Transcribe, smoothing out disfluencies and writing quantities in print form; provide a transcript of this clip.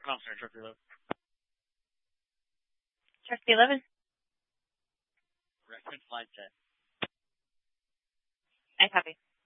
I'm sorry, Trustee Love. Trustee Levin? Reference line 10. I copy.